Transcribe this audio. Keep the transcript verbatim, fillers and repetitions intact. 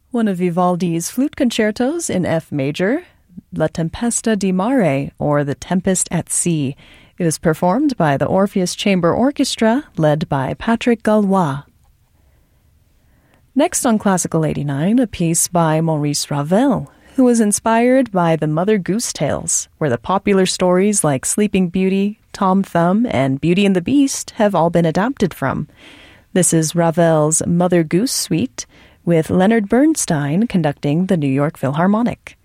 One of Vivaldi's flute concertos in F major, La Tempesta di Mare, or The Tempest at Sea. It was performed by the Orpheus Chamber Orchestra, led by Patrick Gallois. Next on Classical eighty-nine, a piece by Maurice Ravel, who was inspired by the Mother Goose tales, where the popular stories like Sleeping Beauty, Tom Thumb, and Beauty and the Beast have all been adapted from. This is Ravel's Mother Goose Suite, with Leonard Bernstein conducting the New York Philharmonic.